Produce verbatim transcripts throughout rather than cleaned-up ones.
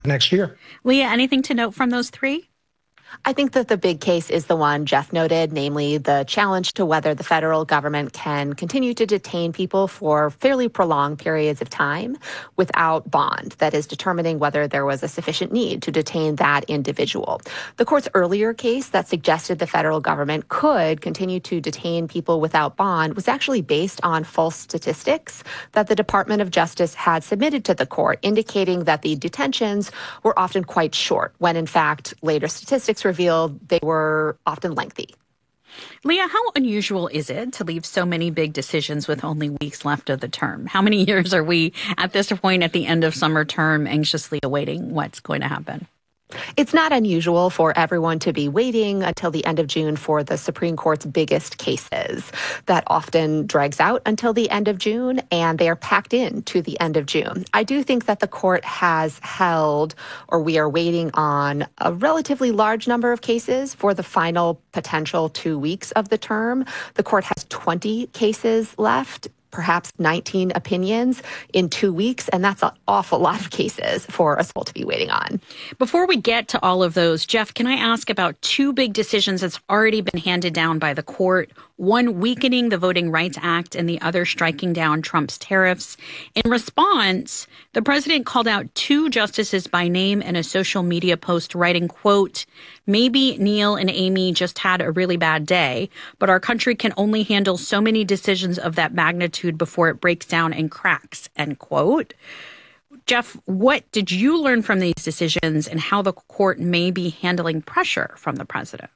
next year. Leah, anything to note from those three? I think that the big case is the one Jeff noted, namely the challenge to whether the federal government can continue to detain people for fairly prolonged periods of time without bond, that is, determining whether there was a sufficient need to detain that individual. The court's earlier case that suggested the federal government could continue to detain people without bond was actually based on false statistics that the Department of Justice had submitted to the court, indicating that the detentions were often quite short, when in fact later statistics revealed they were often lengthy. Leah, how unusual is it to leave so many big decisions with only weeks left of the term? How many years are we at this point at the end of summer term anxiously awaiting what's going to happen? It's not unusual for everyone to be waiting until the end of June for the Supreme Court's biggest cases. That often drags out until the end of June, and they are packed in to the end of June. I do think that the court has held, or we are waiting on, a relatively large number of cases for the final potential two weeks of the term. The court has twenty cases left, perhaps nineteen opinions in two weeks, and that's an awful lot of cases for us all to be waiting on. Before we get to all of those, Jeff, can I ask about two big decisions that's already been handed down by the court? One weakening the Voting Rights Act and the other striking down Trump's tariffs. In response, the president called out two justices by name in a social media post, writing, quote, "Maybe Neil and Amy just had a really bad day, but our country can only handle so many decisions of that magnitude before it breaks down and cracks," end quote. Jeff, what did you learn from these decisions and how the court may be handling pressure from the president?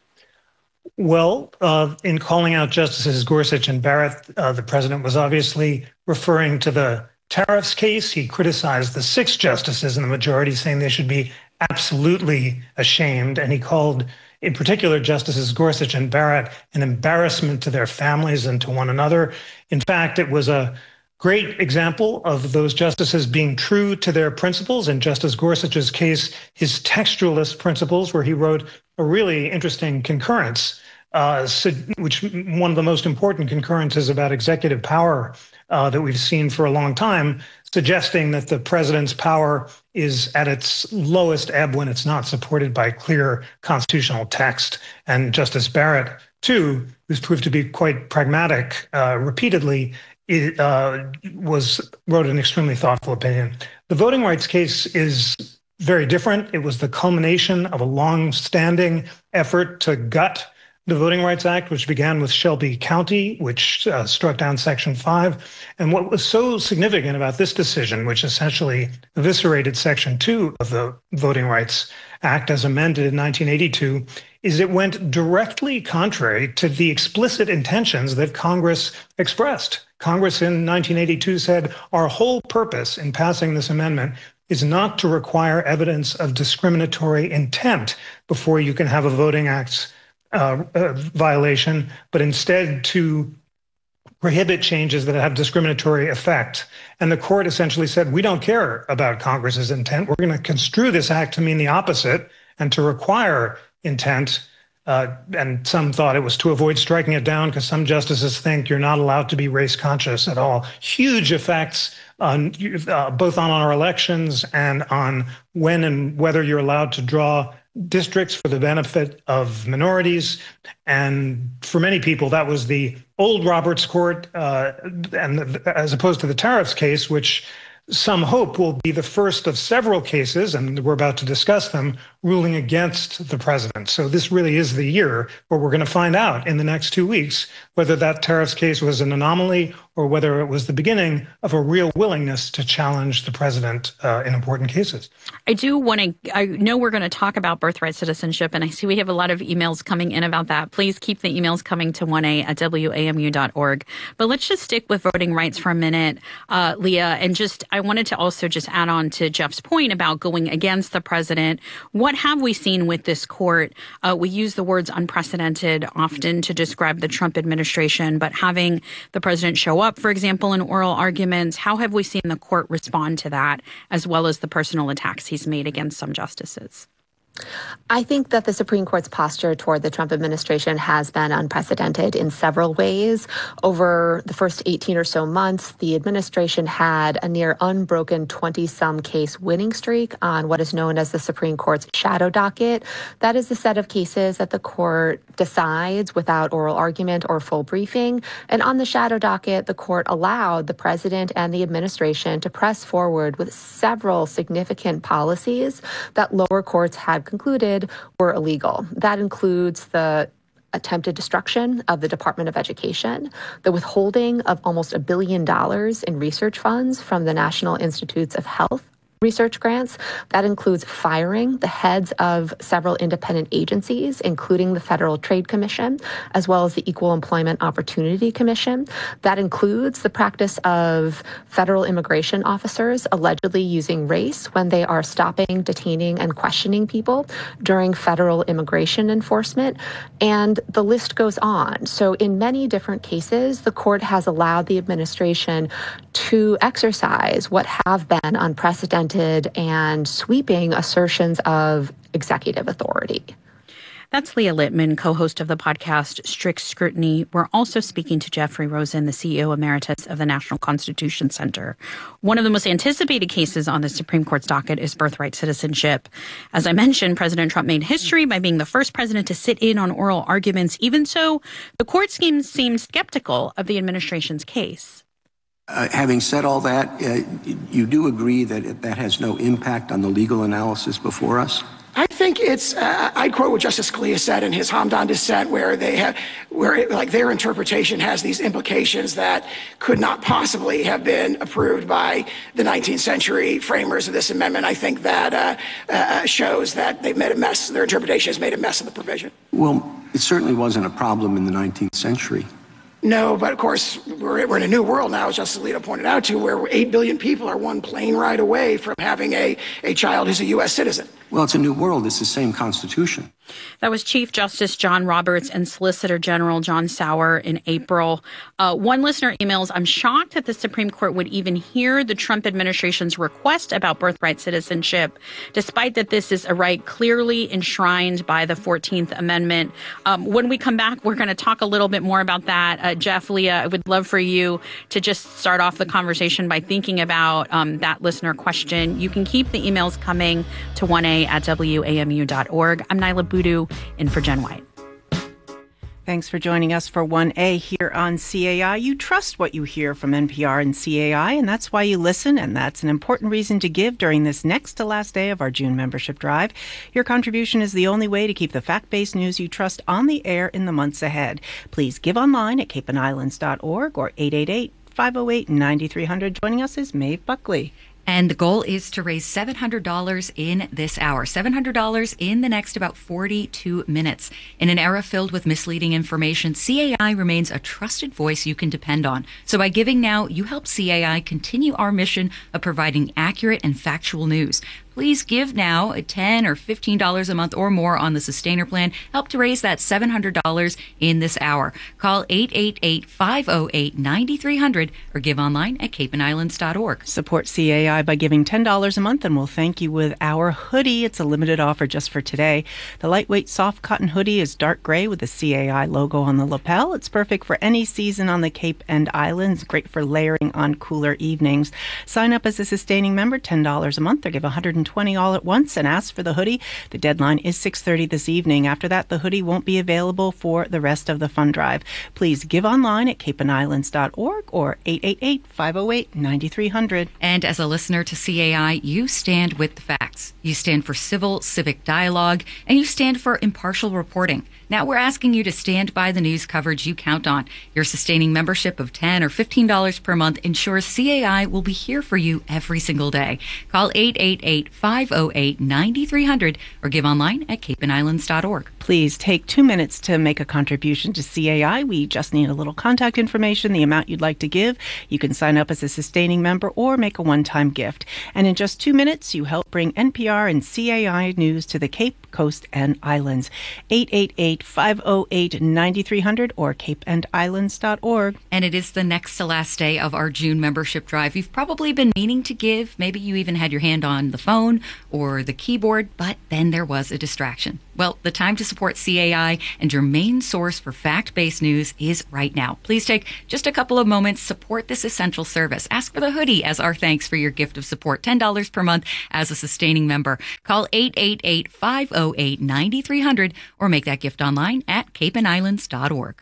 Well, uh, in calling out Justices Gorsuch and Barrett, uh, the president was obviously referring to the tariffs case. He criticized the six justices in the majority, saying they should be absolutely ashamed. And he called, in particular, Justices Gorsuch and Barrett an embarrassment to their families and to one another. In fact, it was a great example of those justices being true to their principles. In Justice Gorsuch's case, his textualist principles, where he wrote a really interesting concurrence, uh, which one of the most important concurrences about executive power uh, that we've seen for a long time, suggesting that the president's power is at its lowest ebb when it's not supported by clear constitutional text. And Justice Barrett, too, who's proved to be quite pragmatic uh, repeatedly, It uh, was wrote an extremely thoughtful opinion. The voting rights case is very different. It was the culmination of a long-standing effort to gut the Voting Rights Act, which began with Shelby County, which uh, struck down Section five. And what was so significant about this decision, which essentially eviscerated Section two of the Voting Rights Act as amended in nineteen eighty-two, is it went directly contrary to the explicit intentions that Congress expressed. Congress in nineteen eighty-two said, our whole purpose in passing this amendment is not to require evidence of discriminatory intent before you can have a Voting Act uh, uh, violation, but instead to prohibit changes that have discriminatory effect. And the court essentially said, we don't care about Congress's intent. We're going to construe this act to mean the opposite and to require intent. Uh, and some thought it was to avoid striking it down because some justices think you're not allowed to be race conscious at all. Huge effects on uh, both on our elections and on when and whether you're allowed to draw districts for the benefit of minorities. And for many people, that was the old Roberts Court, uh, and as opposed to the tariffs case, which some hope will be the first of several cases, and we're about to discuss them, ruling against the president. So this really is the year where we're going to find out in the next two weeks whether that tariffs case was an anomaly or whether it was the beginning of a real willingness to challenge the president uh, in important cases. I do want to, I know we're going to talk about birthright citizenship, and I see we have a lot of emails coming in about that. Please keep the emails coming to one A at W A M U dot org. But let's just stick with voting rights for a minute, uh, Leah, and just, I wanted to also just add on to Jeff's point about going against the president. What have we seen with this court? Uh, we use the words unprecedented often to describe the Trump administration, but having the president show up, for example, in oral arguments, how have we seen the court respond to that, as well as the personal attacks he's made against some justices? I think that the Supreme Court's posture toward the Trump administration has been unprecedented in several ways. Over the first eighteen or so months, the administration had a near unbroken twenty-some case winning streak on what is known as the Supreme Court's shadow docket. That is the set of cases that the court decides without oral argument or full briefing. And on the shadow docket, the court allowed the president and the administration to press forward with several significant policies that lower courts had concluded were illegal. That includes the attempted destruction of the Department of Education, the withholding of almost a billion dollars in research funds from the National Institutes of Health research grants. That includes firing the heads of several independent agencies, including the Federal Trade Commission, as well as the Equal Employment Opportunity Commission. That includes the practice of federal immigration officers allegedly using race when they are stopping, detaining, and questioning people during federal immigration enforcement. And the list goes on. So in many different cases, the court has allowed the administration to exercise what have been unprecedented and sweeping assertions of executive authority. That's Leah Littman, co-host of the podcast Strict Scrutiny. We're also speaking to Jeffrey Rosen, the C E O Emeritus of the National Constitution Center. One of the most anticipated cases on the Supreme Court's docket is birthright citizenship. As I mentioned, President Trump made history by being the first president to sit in on oral arguments. Even so, the court seems seemed skeptical of the administration's case. Uh, having said all that, uh, you do agree that it, that has no impact on the legal analysis before us? I think it's, uh, I quote what Justice Scalia said in his Hamdan dissent, where they have, where it, like their interpretation has these implications that could not possibly have been approved by the nineteenth century framers of this amendment. I think that uh, uh, shows that they've made a mess, their interpretation has made a mess of the provision. Well, it certainly wasn't a problem in the nineteenth century. No, but of course, we're, we're in a new world now, as Justice Alito pointed out, to where eight billion people are one plane ride away from having a, a child who's a U S citizen. Well, it's a new world. It's the same Constitution. That was Chief Justice John Roberts and Solicitor General John Sauer in April. Uh, one listener emails, I'm shocked that the Supreme Court would even hear the Trump administration's request about birthright citizenship, despite that this is a right clearly enshrined by the fourteenth Amendment. Um, when we come back, we're going to talk a little bit more about that. Uh, Jeff, Leah, I would love for you to just start off the conversation by thinking about um, that listener question. You can keep the emails coming to one A at W A M U dot org. I'm Nyla Boodoo, in for Jen White. Thanks for joining us for one A here on C A I. You trust what you hear from N P R and C A I, and that's why you listen, and that's an important reason to give during this next to last day of our June membership drive. Your contribution is the only way to keep the fact-based news you trust on the air in the months ahead. Please give online at cape and islands dot org or eight eight eight, five oh eight, nine three hundred. Joining us is Maeve Buckley. And the goal is to raise seven hundred dollars in this hour, seven hundred dollars in the next about forty-two minutes. In an era filled with misleading information, C A I remains a trusted voice you can depend on. So by giving now, you help C A I continue our mission of providing accurate and factual news. Please give now at ten dollars or fifteen dollars a month or more on the Sustainer Plan. Help to raise that seven hundred dollars in this hour. Call eight eight eight, five oh eight, nine three hundred or give online at cape and islands dot org. Support C A I by giving ten dollars a month, and we'll thank you with our hoodie. It's a limited offer just for today. The lightweight soft cotton hoodie is dark gray with the C A I logo on the lapel. It's perfect for any season on the Cape and Islands. Great for layering on cooler evenings. Sign up as a sustaining member, ten dollars a month, or give one hundred twenty all at once and ask for the hoodie. The deadline is six thirty this evening. After that, the hoodie won't be available for the rest of the fund drive. Please give online at cape and islands dot org or eight eight eight, five oh eight, nine three hundred. And as a listener to C A I, you stand with the facts. You stand for civil, civic dialogue, and you stand for impartial reporting. Now we're asking you to stand by the news coverage you count on. Your sustaining membership of ten dollars or fifteen dollars per month ensures C A I will be here for you every single day. Call eight eight eight, five oh eight, nine three hundred or give online at cape and islands dot org. Please take two minutes to make a contribution to C A I. We just need a little contact information, the amount you'd like to give. You can sign up as a sustaining member or make a one-time gift. And in just two minutes, you help bring N P R and C A I news to the Cape Coast and Islands. eight eight eight, five oh eight, nine three hundred or cape and islands dot org. And it is the next to last day of our June membership drive. You've probably been meaning to give. Maybe you even had your hand on the phone or the keyboard, but then there was a distraction. Well, the time to support C A I and your main source for fact-based news is right now. Please take just a couple of moments, support this essential service. Ask for the hoodie as our thanks for your gift of support, ten dollars per month as a sustaining member. Call eight eight eight, five oh eight, nine three hundred or make that gift online at cape and islands dot org.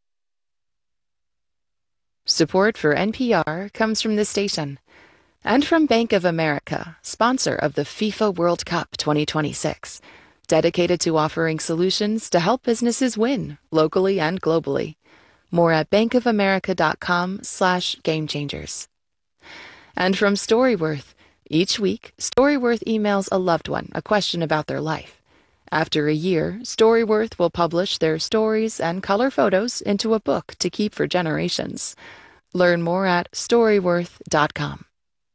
Support for N P R comes from this station and from Bank of America, sponsor of the FIFA World Cup twenty twenty-six. Dedicated to offering solutions to help businesses win, locally and globally. More at bankofamerica.com slash game changers. And from Storyworth, each week, Storyworth emails a loved one a question about their life. After a year, Storyworth will publish their stories and color photos into a book to keep for generations. Learn more at storyworth dot com.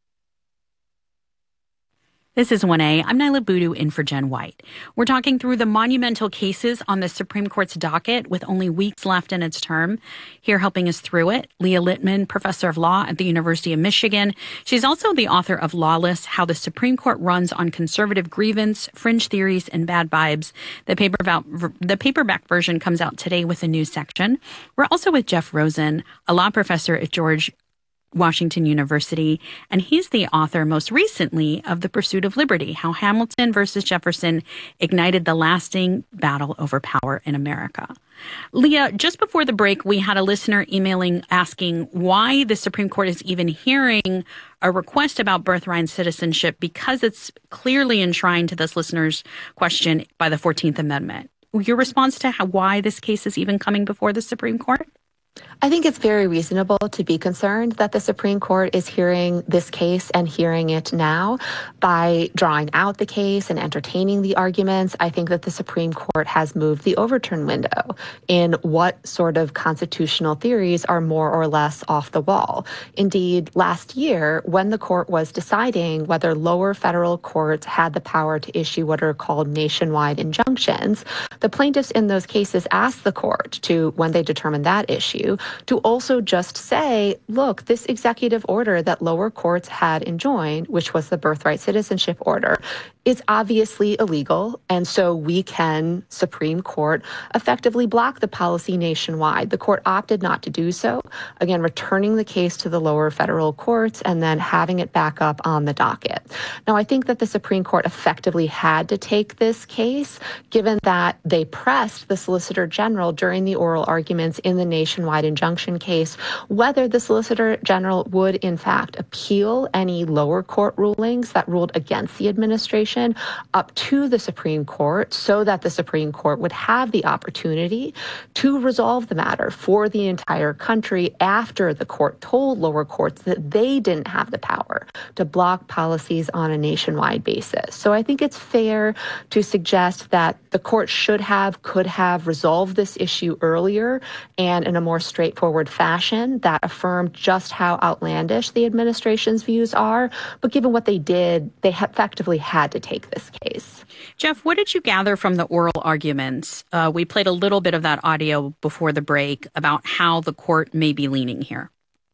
This is one A. I'm Nyla Boodoo in for Jen White. We're talking through the monumental cases on the Supreme Court's docket with only weeks left in its term. Here helping us through it, Leah Littman, professor of law at the University of Michigan. She's also the author of Lawless, How the Supreme Court Runs on Conservative Grievance, Fringe Theories, and Bad Vibes. The, paperback, the paperback version comes out today with a new section. We're also with Jeff Rosen, a law professor at George Washington University, and he's the author most recently of The Pursuit of Liberty, How Hamilton versus Jefferson Ignited the Lasting Battle Over Power in America. Leah, just before the break, we had a listener emailing asking why the Supreme Court is even hearing a request about birthright citizenship because it's clearly enshrined to this listener's question by the fourteenth Amendment. Your response to how, why this case is even coming before the Supreme Court? I think it's very reasonable to be concerned that the Supreme Court is hearing this case and hearing it now by drawing out the case and entertaining the arguments. I think that the Supreme Court has moved the overturn window in what sort of constitutional theories are more or less off the wall. Indeed, last year, when the court was deciding whether lower federal courts had the power to issue what are called nationwide injunctions, the plaintiffs in those cases asked the court to, when they determined that issue, to also just say, look, this executive order that lower courts had enjoined, which was the birthright citizenship order, is obviously illegal. And so we can, Supreme Court, effectively block the policy nationwide. The court opted not to do so, again, returning the case to the lower federal courts and then having it back up on the docket. Now, I think that the Supreme Court effectively had to take this case, given that they pressed the Solicitor General during the oral arguments in the nationwide injunction case, whether the Solicitor General would, in fact, appeal any lower court rulings that ruled against the administration up to the Supreme Court so that the Supreme Court would have the opportunity to resolve the matter for the entire country after the court told lower courts that they didn't have the power to block policies on a nationwide basis. So I think it's fair to suggest that the court should have, could have resolved this issue earlier and in a more straightforward fashion that affirmed just how outlandish the administration's views are. But given what they did, they effectively had to take this case. Jeff, what did you gather from the oral arguments? Uh, we played a little bit of that audio before the break about how the court may be leaning here.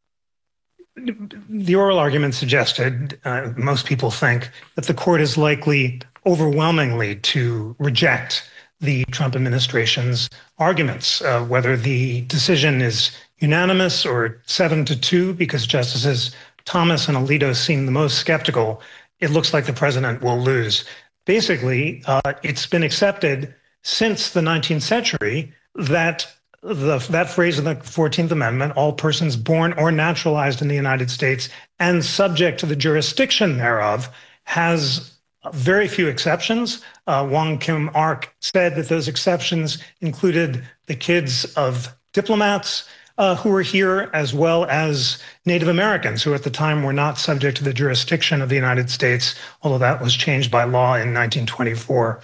The oral argument suggested, uh, most people think, that the court is likely overwhelmingly to reject the Trump administration's arguments, uh, whether the decision is unanimous or seven to two, because Justices Thomas and Alito seem the most skeptical. It looks like the president will lose. Basically, uh, it's been accepted since the nineteenth century that the, that phrase in the fourteenth Amendment, all persons born or naturalized in the United States and subject to the jurisdiction thereof, has very few exceptions. Uh, Wong Kim Ark said that those exceptions included the kids of diplomats uh, who were here, as well as Native Americans, who at the time were not subject to the jurisdiction of the United States, although that was changed by law in nineteen twenty-four.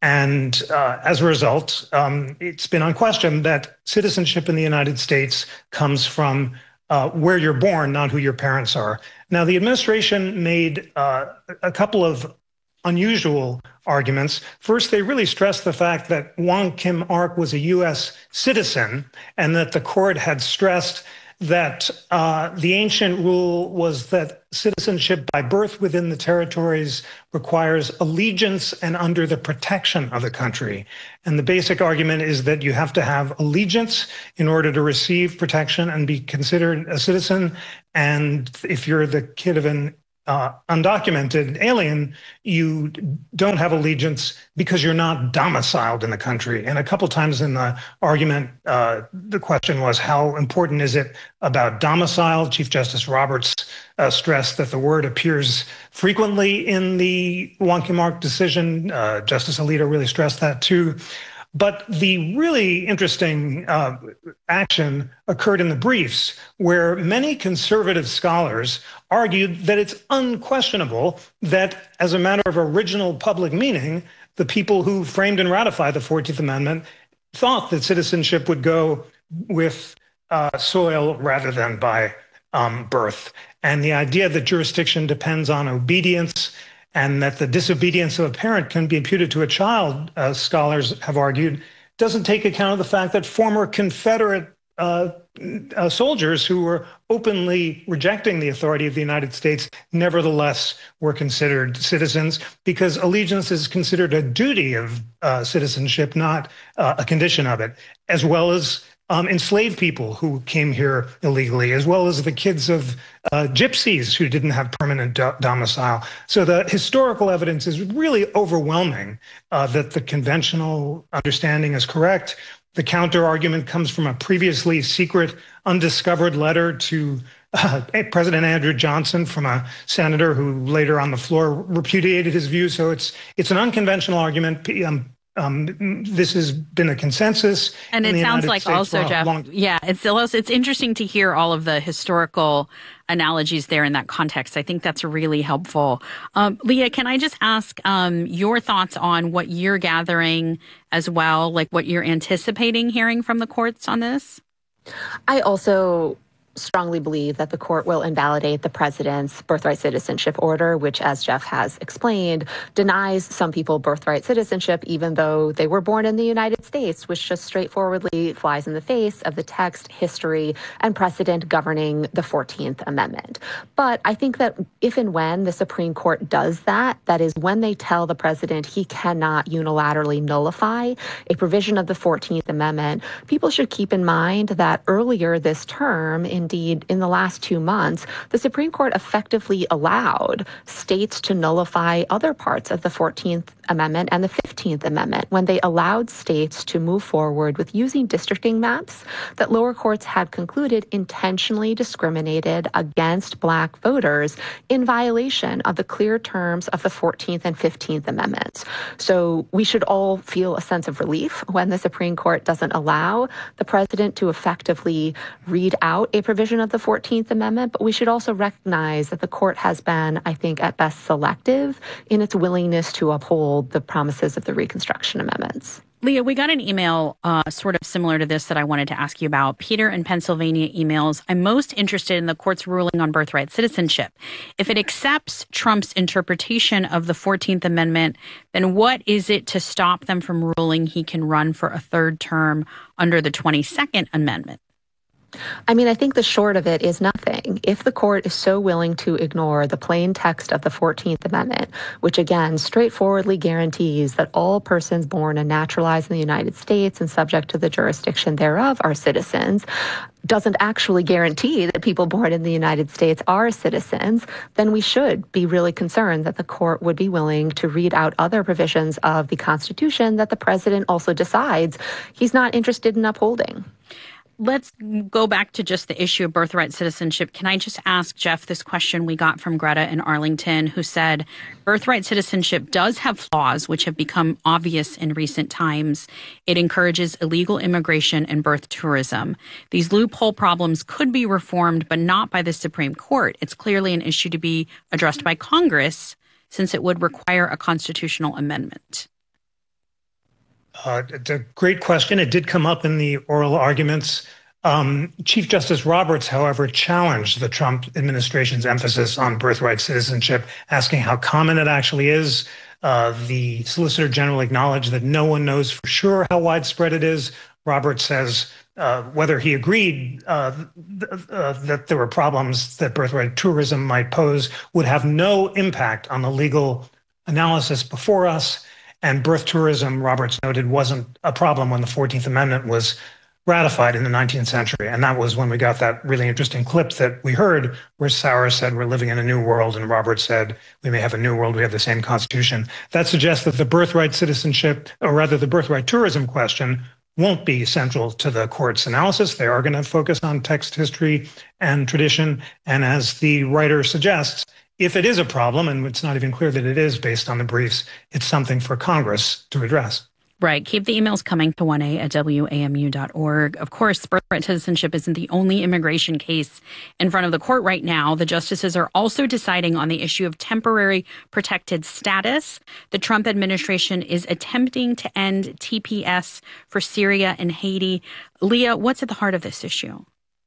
And uh, as a result, um, it's been unquestioned that citizenship in the United States comes from uh, where you're born, not who your parents are. Now, the administration made uh, a couple of unusual arguments. First, they really stressed the fact that Wong Kim Ark was a U S citizen and that the court had stressed that uh, the ancient rule was that citizenship by birth within the territories requires allegiance and under the protection of the country. And the basic argument is that you have to have allegiance in order to receive protection and be considered a citizen. And if you're the kid of an Uh, undocumented alien, you don't have allegiance because you're not domiciled in the country. And a couple times in the argument, uh, the question was, how important is it about domicile? Chief Justice Roberts uh, stressed that the word appears frequently in the Wong Kim Ark decision. Uh, Justice Alito really stressed that too. But the really interesting uh, action occurred in the briefs, where many conservative scholars argued that it's unquestionable that, as a matter of original public meaning, the people who framed and ratified the fourteenth Amendment thought that citizenship would go with uh, soil rather than by um, birth. And the idea that jurisdiction depends on obedience and that the disobedience of a parent can be imputed to a child, uh, scholars have argued, doesn't take account of the fact that former Confederate uh, uh, soldiers who were openly rejecting the authority of the United States nevertheless were considered citizens, because allegiance is considered a duty of uh, citizenship, not uh, a condition of it, as well as Um, enslaved people who came here illegally, as well as the kids of uh, gypsies who didn't have permanent do- domicile. So the historical evidence is really overwhelming uh, that the conventional understanding is correct. The counter argument comes from a previously secret, undiscovered letter to uh, President Andrew Johnson from a senator who later on the floor repudiated his view. So it's it's an unconventional argument. Um, Um, this has been a consensus. And it sounds like States also, Jeff, long- yeah, it's it's interesting to hear all of the historical analogies there in that context. I think that's really helpful. Um, Leah, can I just ask um, your thoughts on what you're gathering as well, like what you're anticipating hearing from the courts on this? I also strongly believe that the court will invalidate the president's birthright citizenship order, which, as Jeff has explained, denies some people birthright citizenship, even though they were born in the United States, which just straightforwardly flies in the face of the text, history, and precedent governing the fourteenth Amendment. But I think that if and when the Supreme Court does that, that is when they tell the president he cannot unilaterally nullify a provision of the fourteenth Amendment, people should keep in mind that earlier this term, in Indeed, in the last two months, the Supreme Court effectively allowed states to nullify other parts of the fourteenth Amendment and the fifteenth Amendment when they allowed states to move forward with using districting maps that lower courts had concluded intentionally discriminated against Black voters in violation of the clear terms of the fourteenth and fifteenth Amendments. So we should all feel a sense of relief when the Supreme Court doesn't allow the president to effectively read out a provision of the fourteenth Amendment, but we should also recognize that the court has been, I think, at best selective in its willingness to uphold the promises of the Reconstruction Amendments. Leah, we got an email uh, sort of similar to this that I wanted to ask you about. Peter in Pennsylvania emails, I'm most interested in the court's ruling on birthright citizenship. If it accepts Trump's interpretation of the fourteenth Amendment, then what is it to stop them from ruling he can run for a third term under the twenty-second Amendment? I mean, I think the short of it is nothing. If the court is so willing to ignore the plain text of the fourteenth Amendment, which again straightforwardly guarantees that all persons born and naturalized in the United States and subject to the jurisdiction thereof are citizens, doesn't actually guarantee that people born in the United States are citizens, then we should be really concerned that the court would be willing to read out other provisions of the Constitution that the president also decides he's not interested in upholding. Let's go back to just the issue of birthright citizenship. Can I just ask Jeff this question we got from Greta in Arlington, who said, birthright citizenship does have flaws which have become obvious in recent times. It encourages illegal immigration and birth tourism. These loophole problems could be reformed, but not by the Supreme Court. It's clearly an issue to be addressed by Congress, since it would require a constitutional amendment. Uh, it's a great question. It did come up in the oral arguments. Um, Chief Justice Roberts, however, challenged the Trump administration's emphasis on birthright citizenship, asking how common it actually is. Uh, the Solicitor General acknowledged that no one knows for sure how widespread it is. Roberts says uh, whether he agreed uh, th- uh, that there were problems that birthright tourism might pose would have no impact on the legal analysis before us. And birth tourism, Roberts noted, wasn't a problem when the fourteenth Amendment was ratified in the nineteenth century. And that was when we got that really interesting clip that we heard where Sauer said, we're living in a new world. And Roberts said, we may have a new world. We have the same constitution. That suggests that the birthright citizenship, or rather the birthright tourism question, won't be central to the court's analysis. They are going to focus on text history and tradition. And as the writer suggests, if it is a problem, and it's not even clear that it is based on the briefs, it's something for Congress to address. Right. Keep the emails coming to one a at W A M U dot org. Of course, birthright citizenship isn't the only immigration case in front of the court right now. The justices are also deciding on the issue of temporary protected status. The Trump administration is attempting to end T P S for Syria and Haiti. Leah, what's at the heart of this issue?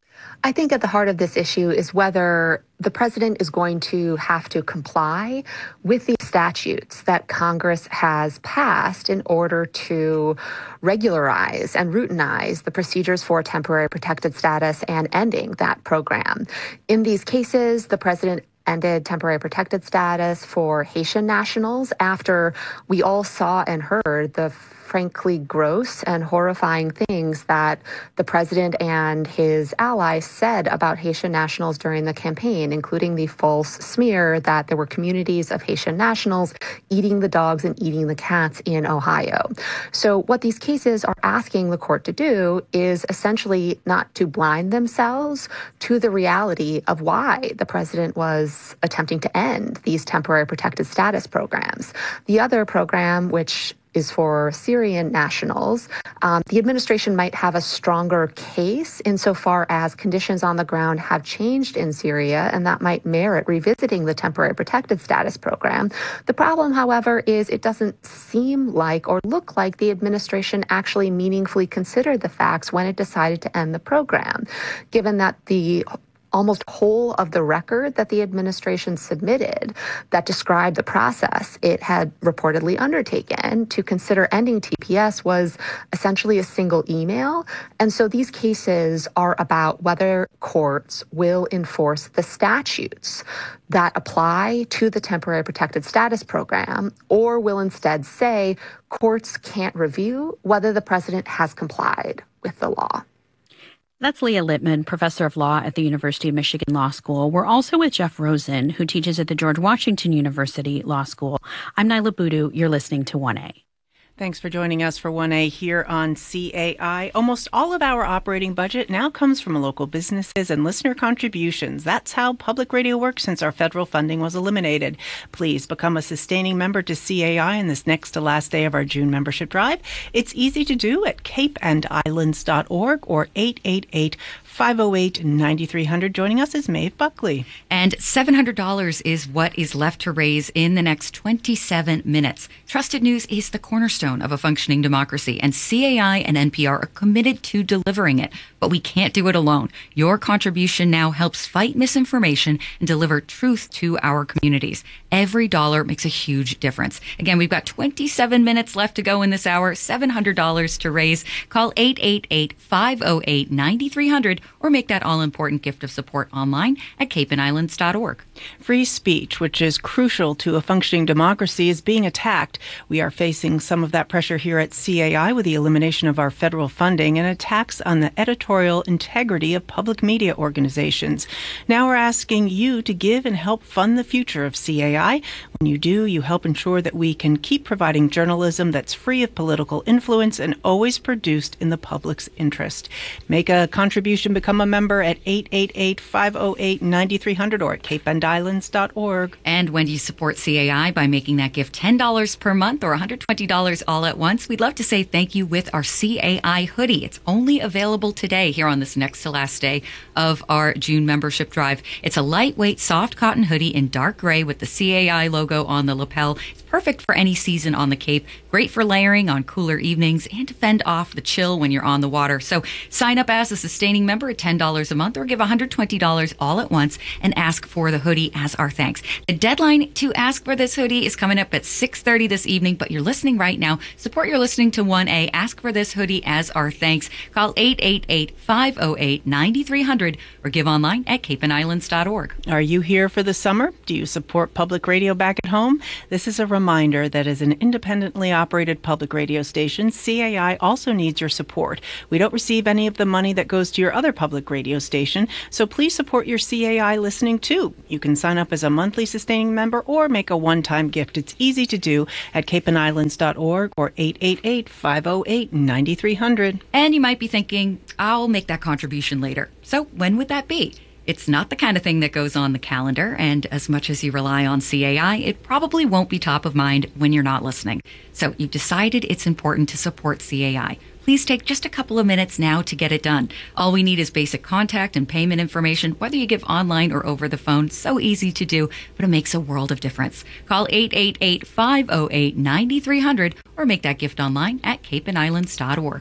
I think at the heart of this issue is whether the president is going to have to comply with the statutes that Congress has passed in order to regularize and routinize the procedures for temporary protected status and ending that program. In these cases, the president ended temporary protected status for Haitian nationals after we all saw and heard the frankly gross and horrifying things that the president and his allies said about Haitian nationals during the campaign, including the false smear that there were communities of Haitian nationals eating the dogs and eating the cats in Ohio. So what these cases are asking the court to do is essentially not to blind themselves to the reality of why the president was attempting to end these temporary protected status programs. The other program, which is for Syrian nationals, um, the administration might have a stronger case insofar as conditions on the ground have changed in Syria, and that might merit revisiting the temporary protected status program. The problem, however, is it doesn't seem like or look like the administration actually meaningfully considered the facts when it decided to end the program, given that the almost whole of the record that the administration submitted that described the process it had reportedly undertaken to consider ending T P S was essentially a single email. And so these cases are about whether courts will enforce the statutes that apply to the temporary protected status program, or will instead say courts can't review whether the president has complied with the law. That's Leah Littman, professor of law at the University of Michigan Law School. We're also with Jeff Rosen, who teaches at the George Washington University Law School. I'm Nyla Boodoo. You're listening to one A. Thanks for joining us for one A here on C A I. Almost all of our operating budget now comes from local businesses and listener contributions. That's how public radio works since our federal funding was eliminated. Please become a sustaining member to C A I in this next to last day of our June membership drive. It's easy to do at cape and islands dot org or eight eight eight, five oh eight, nine three hundred. Joining us is Maeve Buckley. And seven hundred dollars is what is left to raise in the next twenty-seven minutes. Trusted News is the cornerstone of a functioning democracy, and C A I and N P R are committed to delivering it. But we can't do it alone. Your contribution now helps fight misinformation and deliver truth to our communities. Every dollar makes a huge difference. Again, we've got twenty-seven minutes left to go in this hour, seven hundred dollars to raise. Call eight eight eight, five oh eight, nine three hundred or make that all-important gift of support online at cape and islands dot org. Free speech, which is crucial to a functioning democracy, is being attacked. We are facing some of that pressure here at C A I with the elimination of our federal funding and attacks on the editorial integrity of public media organizations. Now we're asking you to give and help fund the future of C A I. When you do, you help ensure that we can keep providing journalism that's free of political influence and always produced in the public's interest. Make a contribution, become a member at eight eight eight, five oh eight, nine three hundred or at cape and islands dot org. And when you support C A I by making that gift ten dollars per month or one hundred twenty dollars all at once, we'd love to say thank you with our C A I hoodie. It's only available today here on this next to last day of our June membership drive. It's a lightweight, soft cotton hoodie in dark gray with the C A I logo on the lapel. It's perfect for any season on the Cape, great for layering on cooler evenings and to fend off the chill when you're on the water. So sign up as a sustaining member at ten dollars a month or give one hundred twenty dollars all at once and ask for the hoodie as our thanks. The deadline to ask for this hoodie is coming up at six thirty this evening, but you're listening right now. Support your listening to one A. Ask for this hoodie as our thanks. Call eight eight eight, five oh eight, nine three hundred or give online at cape and islands dot org. Are you here for the summer? Do you support public radio back at home? This is a reminder that as an independently operated public radio station, C A I also needs your support. We don't receive any of the money that goes to your other public radio station, so please support your C A I listening too. You can sign up as a monthly sustaining member or make a one-time gift. It's easy to do at cape and islands dot org or eight eight eight, five oh eight, nine three hundred. And you might be thinking, I'll make that contribution later. So when would that be? It's not the kind of thing that goes on the calendar, and as much as you rely on C A I, it probably won't be top of mind when you're not listening. So you've decided it's important to support C A I. Please take just a couple of minutes now to get it done. All we need is basic contact and payment information, whether you give online or over the phone. So easy to do, but it makes a world of difference. Call eight eight eight, five oh eight, nine three hundred or make that gift online at cape and islands dot org.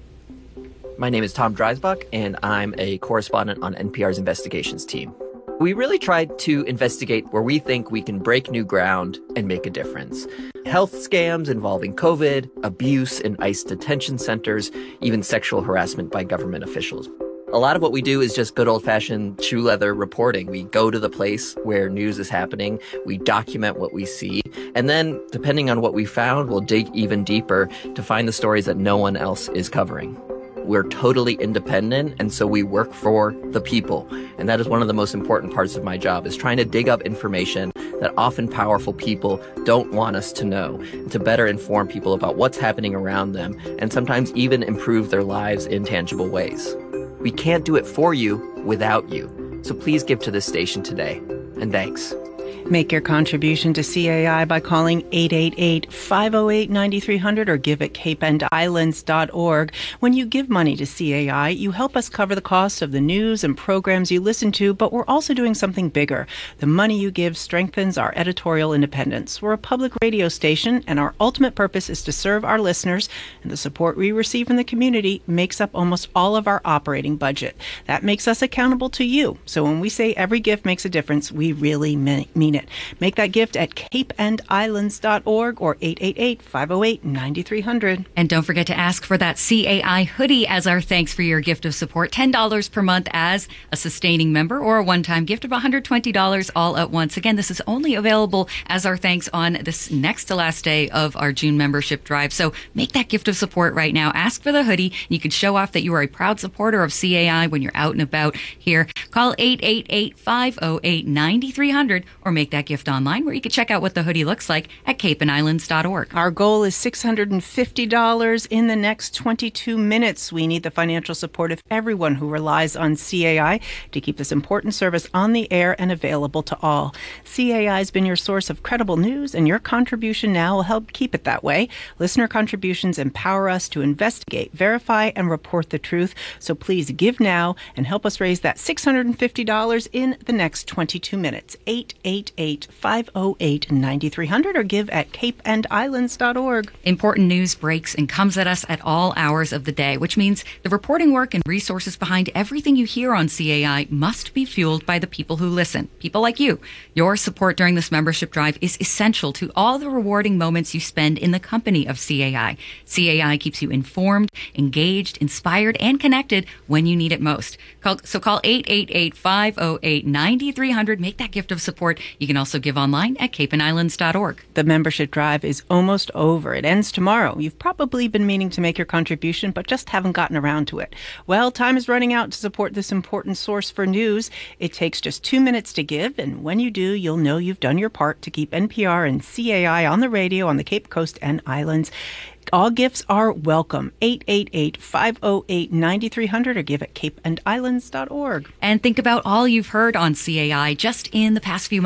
My name is Tom Dreisbach, and I'm a correspondent on N P R's investigations team. We really tried to investigate where we think we can break new ground and make a difference. Health scams involving COVID, abuse in ICE detention centers, even sexual harassment by government officials. A lot of what we do is just good old-fashioned shoe leather reporting. We go to the place where news is happening, we document what we see, and then, depending on what we found, we'll dig even deeper to find the stories that no one else is covering. We're totally independent, and so we work for the people. And that is one of the most important parts of my job, is trying to dig up information that often powerful people don't want us to know, to better inform people about what's happening around them, and sometimes even improve their lives in tangible ways. We can't do it for you without you. So please give to this station today. And thanks. Make your contribution to C A I by calling eight eight eight, five oh eight, nine three hundred or give at cape and islands dot org. When you give money to C A I, you help us cover the cost of the news and programs you listen to, but we're also doing something bigger. The money you give strengthens our editorial independence. We're a public radio station, and our ultimate purpose is to serve our listeners, and the support we receive from the community makes up almost all of our operating budget. That makes us accountable to you. So when we say every gift makes a difference, we really mean it. Make that gift at cape and islands dot org or eight eight eight, five oh eight, nine three hundred. And don't forget to ask for that C A I hoodie as our thanks for your gift of support. ten dollars per month as a sustaining member, or a one-time gift of one hundred twenty dollars all at once. Again, this is only available as our thanks on this next to last day of our June membership drive. So make that gift of support right now. Ask for the hoodie. You can show off that you are a proud supporter of C A I when you're out and about here. Call eight eight eight, five oh eight, nine three hundred or make that gift online, where you can check out what the hoodie looks like at cape and islands dot org. Our goal is six hundred fifty dollars in the next twenty-two minutes. We need the financial support of everyone who relies on C A I to keep this important service on the air and available to all. C A I has been your source of credible news, and your contribution now will help keep it that way. Listener contributions empower us to investigate, verify, and report the truth. So please give now and help us raise that six hundred fifty dollars in the next twenty-two minutes. eight eight eight, five oh eight, nine three hundred or give at cape and islands dot org. Important news breaks and comes at us at all hours of the day, which means the reporting work and resources behind everything you hear on C A I must be fueled by the people who listen, people like you. Your support during this membership drive is essential to all the rewarding moments you spend in the company of C A I. C A I keeps you informed, engaged, inspired, and connected when you need it most. Call, so call eight eight eight, five oh eight, nine three hundred. Make that gift of support. You can also give online at cape and islands dot org. The membership drive is almost over. It ends tomorrow. You've probably been meaning to make your contribution, but just haven't gotten around to it. Well, time is running out to support this important source for news. It takes just two minutes to give, and when you do, you'll know you've done your part to keep N P R and C A I on the radio on the Cape Coast and Islands. All gifts are welcome. eight eight eight, five oh eight, nine three hundred or give at cape and islands dot org. And think about all you've heard on C A I just in the past few months.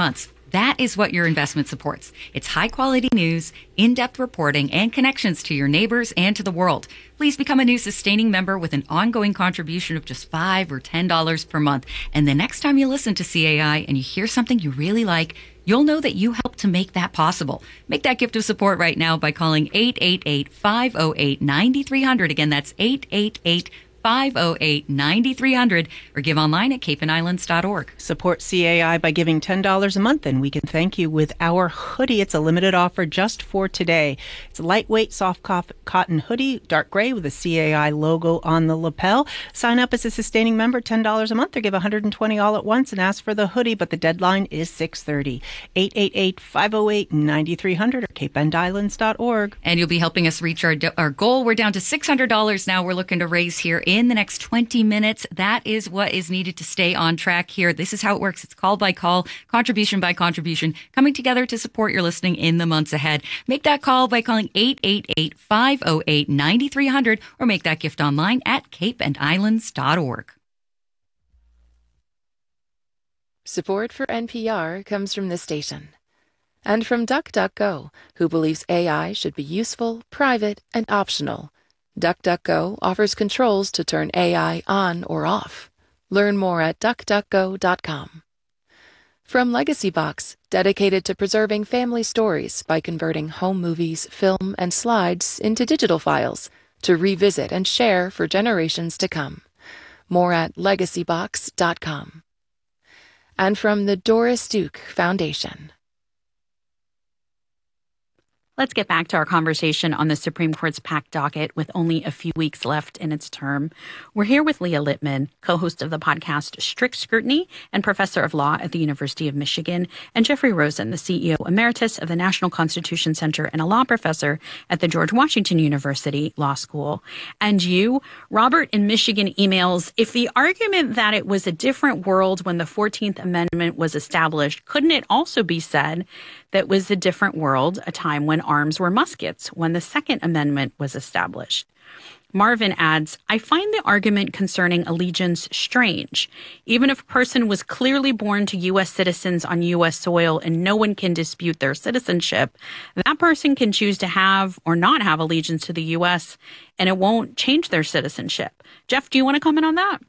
That is what your investment supports. It's high-quality news, in-depth reporting, and connections to your neighbors and to the world. Please become a new sustaining member with an ongoing contribution of just five dollars or ten dollars per month. And the next time you listen to C A I and you hear something you really like, you'll know that you helped to make that possible. Make that gift of support right now by calling eight eight eight, five oh eight, nine three hundred. Again, that's eight eight eight, five oh eight, nine three hundred, or give online at cape and islands dot org. Support C A I by giving ten dollars a month, and we can thank you with our hoodie. It's a limited offer just for today. It's a lightweight, soft cotton hoodie, dark gray with a C A I logo on the lapel. Sign up as a sustaining member, ten dollars a month, or give one hundred twenty dollars all at once and ask for the hoodie, but the deadline is six thirty. eight eight eight, five oh eight, nine three hundred or cape and islands dot org. And you'll be helping us reach our, our goal. We're down to six hundred dollars now we're looking to raise here in the next twenty minutes. That is what is needed to stay on track here. This is how it works. It's call by call, contribution by contribution, coming together to support your listening in the months ahead. Make that call by calling eight eight eight, five oh eight, nine three hundred or make that gift online at cape and islands dot org. Support for N P R comes from this station and from DuckDuckGo, who believes A I should be useful, private, and optional. DuckDuckGo offers controls to turn A I on or off. Learn more at duck duck go dot com. From LegacyBox, dedicated to preserving family stories by converting home movies, film, and slides into digital files to revisit and share for generations to come. More at legacy box dot com. And from the Doris Duke Foundation. Let's get back to our conversation on the Supreme Court's packed docket with only a few weeks left in its term. We're here with Leah Littman, co-host of the podcast Strict Scrutiny and professor of law at the University of Michigan, and Jeffrey Rosen, the C E O emeritus of the National Constitution Center and a law professor at the George Washington University Law School. And you, Robert in Michigan emails, if the argument that it was a different world when the fourteenth Amendment was established, couldn't it also be said that was a different world, a time when arms were muskets, when the Second Amendment was established? Marvin adds, I find the argument concerning allegiance strange. Even if a person was clearly born to U S citizens on U S soil and no one can dispute their citizenship, that person can choose to have or not have allegiance to the U S, and it won't change their citizenship. Jeff, do you want to comment on that?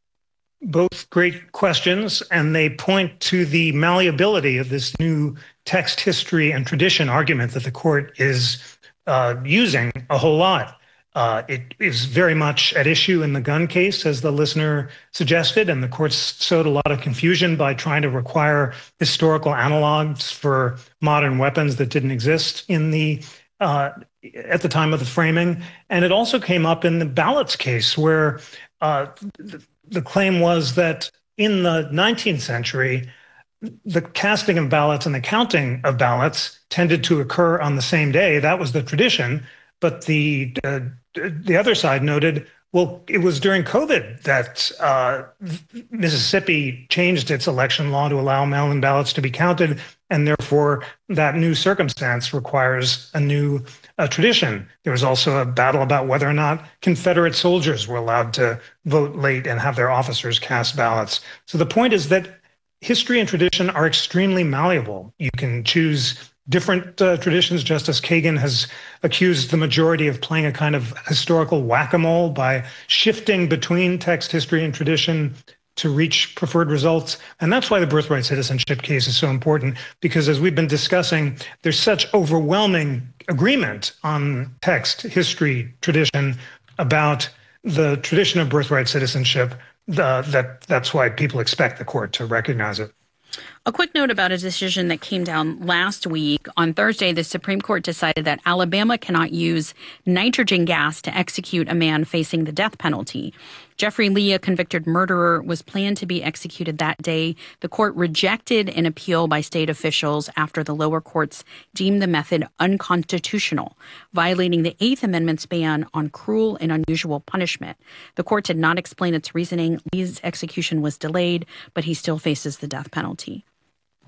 Both great questions, and they point to the malleability of this new text, history, and tradition argument that the court is uh, using a whole lot. Uh, it is very much at issue in the gun case, as the listener suggested, and the courts sowed a lot of confusion by trying to require historical analogs for modern weapons that didn't exist in the uh, at the time of the framing. And it also came up in the ballots case, where uh, the, the claim was that in the nineteenth century, the casting of ballots and the counting of ballots tended to occur on the same day. That was the tradition. But the uh, the other side noted, well, it was during COVID that uh, Mississippi changed its election law to allow mail-in ballots to be counted, and therefore that new circumstance requires a new uh, tradition. There was also a battle about whether or not Confederate soldiers were allowed to vote late and have their officers cast ballots. So the point is that history and tradition are extremely malleable. You can choose different uh, traditions. Justice Kagan has accused the majority of playing a kind of historical whack-a-mole by shifting between text, history, and tradition to reach preferred results. And that's why the birthright citizenship case is so important, because as we've been discussing, there's such overwhelming agreement on text, history, tradition about the tradition of birthright citizenship uh, that that's why people expect the court to recognize it. A quick note about a decision that came down last week. On Thursday, the Supreme Court decided that Alabama cannot use nitrogen gas to execute a man facing the death penalty. Jeffrey Lee, a convicted murderer, was planned to be executed that day. The court rejected an appeal by state officials after the lower courts deemed the method unconstitutional, violating the Eighth Amendment's ban on cruel and unusual punishment. The court did not explain its reasoning. Lee's execution was delayed, but he still faces the death penalty.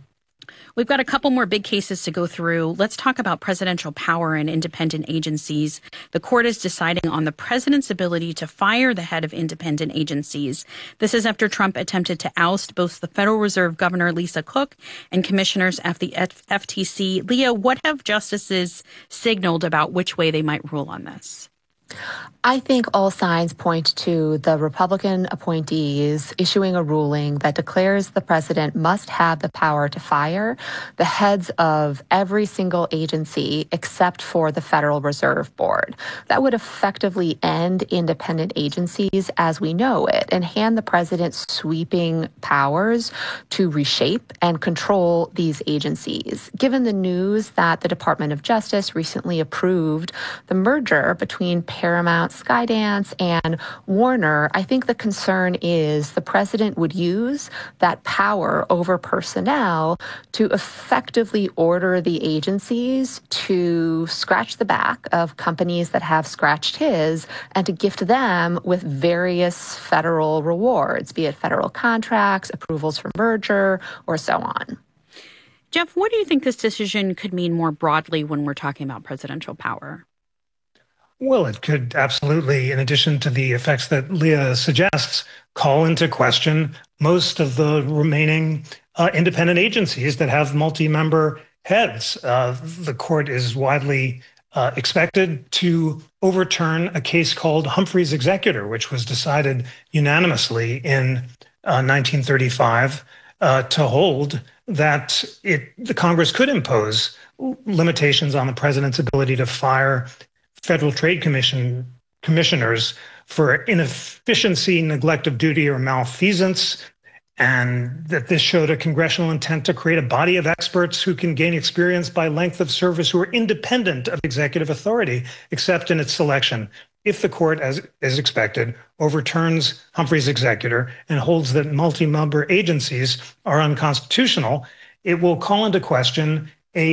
We've got a couple more big cases to go through. Let's talk about presidential power and independent agencies. The court is deciding on the president's ability to fire the head of independent agencies. This is after Trump attempted to oust both the Federal Reserve Governor Lisa Cook and commissioners at the F T C. Leah, what have justices signaled about which way they might rule on this? I think all signs point to the Republican appointees issuing a ruling that declares the president must have the power to fire the heads of every single agency except for the Federal Reserve Board. That would effectively end independent agencies as we know it and hand the president sweeping powers to reshape and control these agencies. Given the news that the Department of Justice recently approved the merger between Paramount, Skydance, and Warner, I think the concern is the president would use that power over personnel to effectively order the agencies to scratch the back of companies that have scratched his and to gift them with various federal rewards, be it federal contracts, approvals for merger, or so on. Jeff, what do you think this decision could mean more broadly when we're talking about presidential power? Well, it could absolutely, in addition to the effects that Leah suggests, call into question most of the remaining uh, independent agencies that have multi-member heads. Uh, the court is widely uh, expected to overturn a case called Humphrey's Executor, which was decided unanimously in uh, nineteen thirty-five uh, to hold that it, the Congress could impose limitations on the president's ability to fire Federal Trade Commission commissioners for inefficiency, neglect of duty, or malfeasance, and that this showed a congressional intent to create a body of experts who can gain experience by length of service who are independent of executive authority, except in its selection. If the court, as is expected, overturns Humphrey's Executor and holds that multi-member agencies are unconstitutional, it will call into question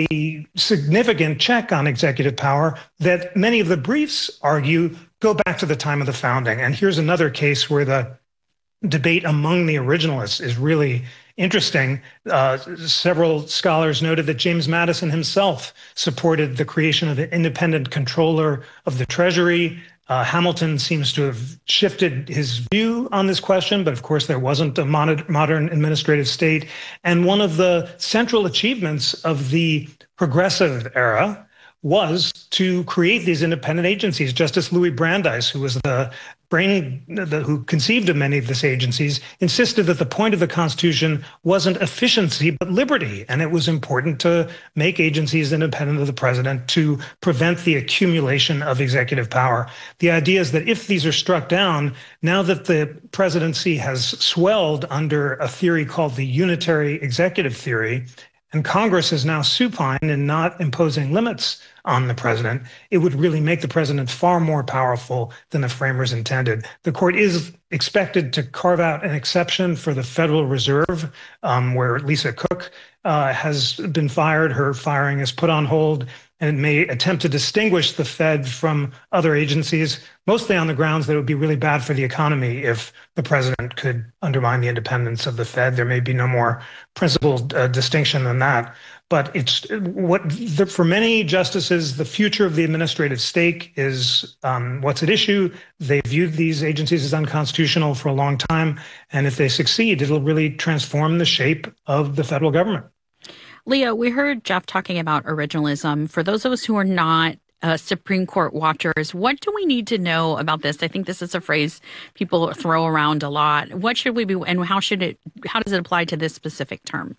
a significant check on executive power that many of the briefs argue go back to the time of the founding. And here's another case where the debate among the originalists is really interesting. Uh, several scholars noted that James Madison himself supported the creation of an independent controller of the Treasury. Uh, Hamilton seems to have shifted his view on this question, but of course there wasn't a mod- modern administrative state. And one of the central achievements of the progressive era was to create these independent agencies. Justice Louis Brandeis, who was the brain the, who conceived of many of these agencies, insisted that the point of the Constitution wasn't efficiency, but liberty. And it was important to make agencies independent of the president to prevent the accumulation of executive power. The idea is that if these are struck down, now that the presidency has swelled under a theory called the unitary executive theory, and Congress is now supine in not imposing limits on the president, it would really make the president far more powerful than the framers intended. The court is expected to carve out an exception for the Federal Reserve, um, where Lisa Cook uh, has been fired. Her firing is put on hold, and it may attempt to distinguish the Fed from other agencies, mostly on the grounds that it would be really bad for the economy if the president could undermine the independence of the Fed. There may be no more principled uh, distinction than that. But it's what the, for many justices, the future of the administrative stake is um, what's at issue. They viewed these agencies as unconstitutional for a long time. And if they succeed, it'll really transform the shape of the federal government. Leah, we heard Jeff talking about originalism. For those of us who are not uh, Supreme Court watchers, what do we need to know about this? I think this is a phrase people throw around a lot. What should we be, and how should it, how does it apply to this specific term?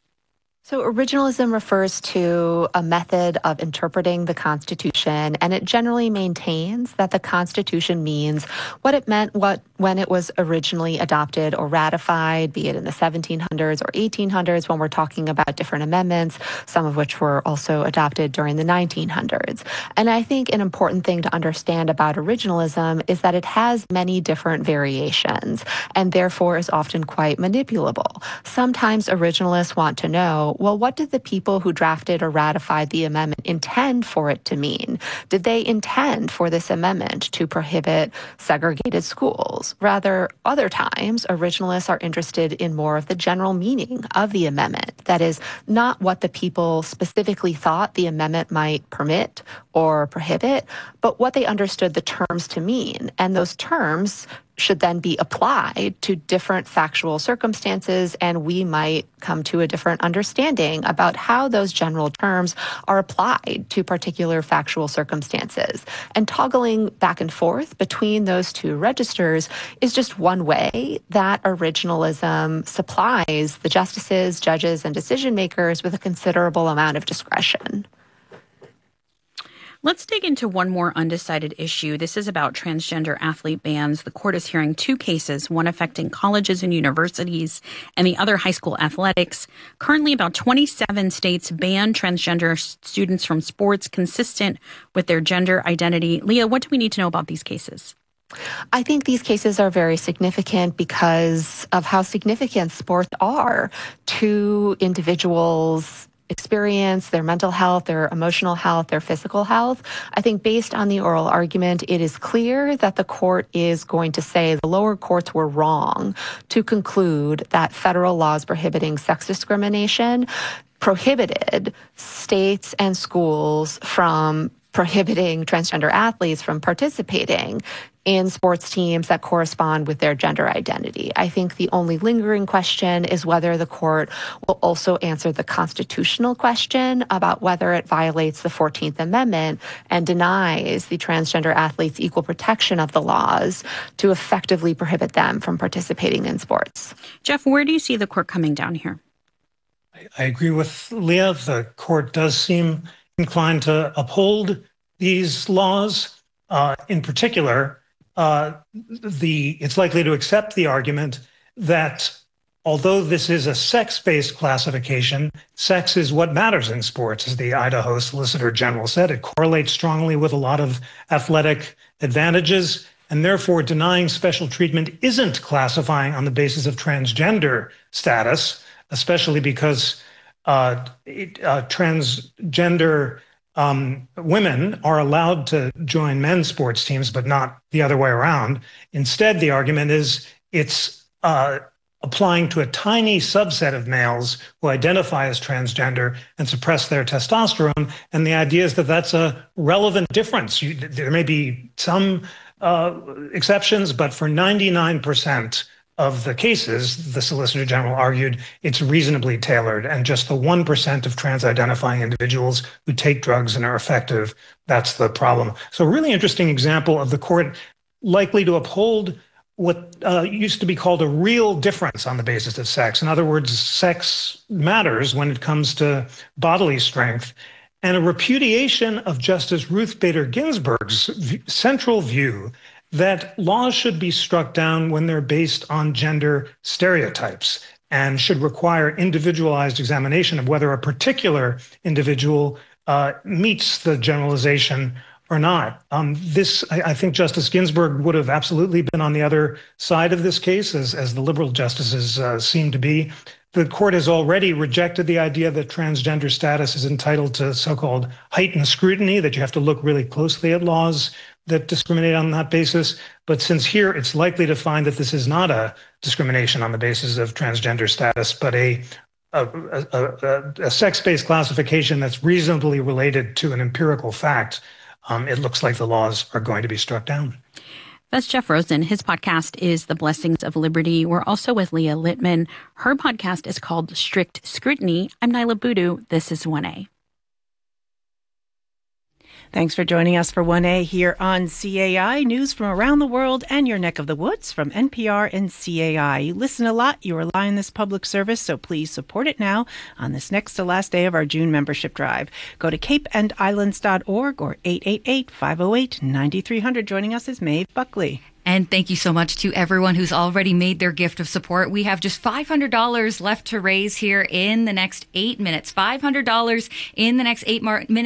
So originalism refers to a method of interpreting the Constitution, and it generally maintains that the Constitution means what it meant what when it was originally adopted or ratified, be it in the seventeen hundreds or eighteen hundreds, when we're talking about different amendments, some of which were also adopted during the nineteen hundreds. And I think an important thing to understand about originalism is that it has many different variations and therefore is often quite manipulable. Sometimes originalists want to know, know, well, what did the people who drafted or ratified the amendment intend for it to mean? Did they intend for this amendment to prohibit segregated schools? Rather, other times, originalists are interested in more of the general meaning of the amendment. That is, not what the people specifically thought the amendment might permit or prohibit, but what they understood the terms to mean. And those terms should then be applied to different factual circumstances, and we might come to a different understanding about how those general terms are applied to particular factual circumstances. And toggling back and forth between those two registers is just one way that originalism supplies the justices, judges, and decision makers with a considerable amount of discretion. Let's dig into one more undecided issue. This is about transgender athlete bans. The court is hearing two cases, one affecting colleges and universities and the other high school athletics. Currently, about twenty-seven states ban transgender students from sports consistent with their gender identity. Leah, what do we need to know about these cases? I think these cases are very significant because of how significant sports are to individuals' experience, their mental health, their emotional health, their physical health. I think based on the oral argument, it is clear that the court is going to say the lower courts were wrong to conclude that federal laws prohibiting sex discrimination prohibited states and schools from prohibiting transgender athletes from participating in sports teams that correspond with their gender identity. I think the only lingering question is whether the court will also answer the constitutional question about whether it violates the fourteenth Amendment and denies the transgender athletes equal protection of the laws to effectively prohibit them from participating in sports. Jeff, where do you see the court coming down here? I agree with Leah. The court does seem inclined to uphold these laws. Uh, in particular, uh, the it's likely to accept the argument that although this is a sex-based classification, sex is what matters in sports, as the Idaho Solicitor General said. It correlates strongly with a lot of athletic advantages, and therefore denying special treatment isn't classifying on the basis of transgender status, especially because uh, it, uh, transgender Um, women are allowed to join men's sports teams, but not the other way around. Instead, the argument is it's uh, applying to a tiny subset of males who identify as transgender and suppress their testosterone. And the idea is that that's a relevant difference. You, there may be some uh, exceptions, but for ninety-nine percent of the cases, the Solicitor General argued, it's reasonably tailored, and just the one percent of trans-identifying individuals who take drugs and are effective, that's the problem. So a really interesting example of the court likely to uphold what uh, used to be called a real difference on the basis of sex. In other words, sex matters when it comes to bodily strength. And a repudiation of Justice Ruth Bader Ginsburg's v- central view that laws should be struck down when they're based on gender stereotypes and should require individualized examination of whether a particular individual uh, meets the generalization or not. Um, this, I, I think Justice Ginsburg would have absolutely been on the other side of this case, as, as the liberal justices uh, seem to be. The court has already rejected the idea that transgender status is entitled to so-called heightened scrutiny, that you have to look really closely at laws that discriminate on that basis. But since here it's likely to find that this is not a discrimination on the basis of transgender status, but a, a, a, a, a sex-based classification that's reasonably related to an empirical fact, um, it looks like the laws are going to be struck down. That's Jeff Rosen. His podcast is The Blessings of Liberty. We're also with Leah Littman. Her podcast is called Strict Scrutiny. I'm Nyla Boodoo. This is one A. Thanks for joining us for one A here on C A I. News from around the world and your neck of the woods from N P R and C A I. You listen a lot, you rely on this public service, so please support it now on this next to last day of our June membership drive. Go to cape and islands dot org or eight eight eight, five oh eight, nine three hundred. Joining us is Maeve Buckley. And thank you so much to everyone who's already made their gift of support. We have just five hundred dollars left to raise here in the next eight minutes. five hundred dollars in the next eight mar- minutes.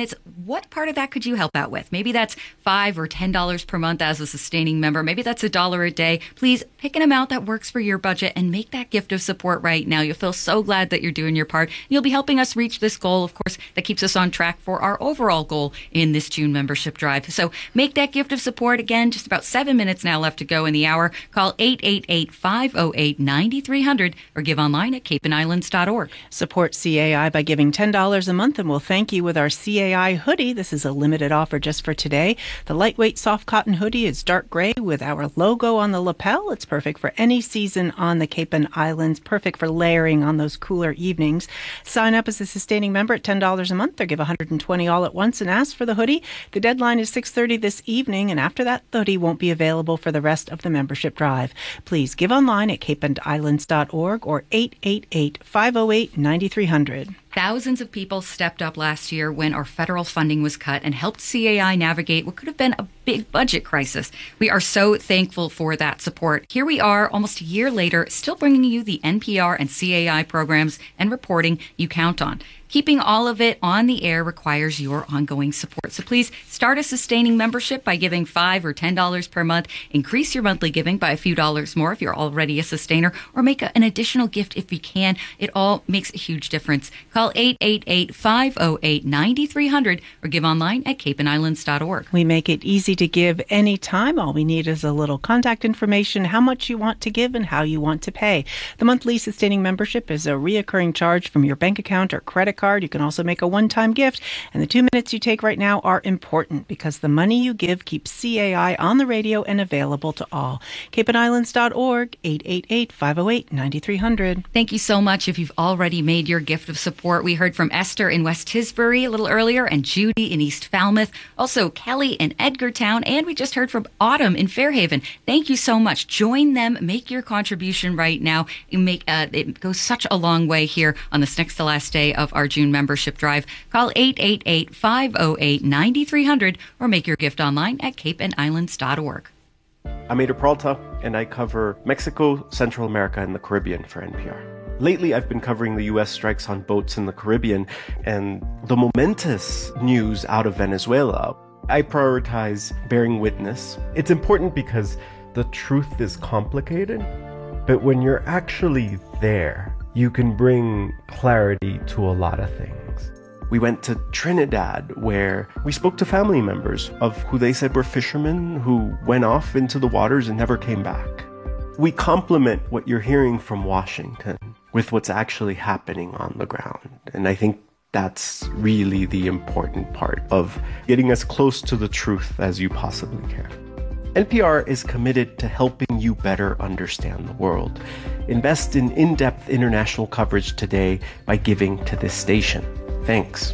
what part of that could you help out with? Maybe that's five or ten dollars per month as a sustaining member. Maybe that's a dollar a day. Please pick an amount that works for your budget and make that gift of support right now. You'll feel so glad that you're doing your part. You'll be helping us reach this goal, of course, that keeps us on track for our overall goal in this June membership drive. So make that gift of support. Again, just about seven minutes now left to go in the hour. Call eight eight eight, five oh eight, nine three hundred or give online at cape and islands dot org. Support C A I by giving ten dollars a month, and we'll thank you with our C A I hoodie. This is a limited offer just for today. The lightweight soft cotton hoodie is dark gray with our logo on the lapel. It's perfect for any season on the Cape and Islands, perfect for layering on those cooler evenings. Sign up as a sustaining member at ten dollars a month or give one hundred twenty dollars all at once and ask for the hoodie. The deadline is six thirty this evening, and after that, the hoodie won't be available for the rest of the membership drive. Please give online at cape and islands dot org or eight eight eight, five oh eight, nine three hundred. Thousands of people stepped up last year when our federal funding was cut and helped C A I navigate what could have been a big budget crisis. We are so thankful for that support. Here we are, almost a year later, still bringing you the N P R and C A I programs and reporting you count on. Keeping all of it on the air requires your ongoing support. So please start a sustaining membership by giving five or ten dollars per month. Increase your monthly giving by a few dollars more if you're already a sustainer, or make a, an additional gift if you can. It all makes a huge difference. Call eight eight eight, five oh eight, nine three hundred or give online at cape and islands dot org. We make it easy to give anytime. All we need is a little contact information, how much you want to give, and how you want to pay. The monthly sustaining membership is a reoccurring charge from your bank account or credit card. You can also make a one-time gift, and the two minutes you take right now are important because the money you give keeps C A I on the radio and available to all. cape and islands dot org, eight eight eight, five oh eight, nine three hundred. Thank you so much if you've already made your gift of support. We heard from Esther in West Tisbury a little earlier and Judy in East Falmouth, also Kelly in Edgartown, and we just heard from Autumn in Fairhaven. Thank you so much. Join them. Make your contribution right now. You make uh, it goes such a long way here on this next to last day of our June membership drive. Call eight eight eight, five oh eight, nine three hundred or make your gift online at cape and islands dot org. I'm Ada Peralta, and I cover Mexico, Central America, and the Caribbean for N P R. Lately, I've been covering the U S strikes on boats in the Caribbean and the momentous news out of Venezuela. I prioritize bearing witness. It's important because the truth is complicated, but when you're actually there, you can bring clarity to a lot of things. We went to Trinidad, where we spoke to family members of who they said were fishermen who went off into the waters and never came back. We complement what you're hearing from Washington with what's actually happening on the ground. And I think that's really the important part of getting as close to the truth as you possibly can. N P R is committed to helping you better understand the world. Invest in in-depth international coverage today by giving to this station. Thanks.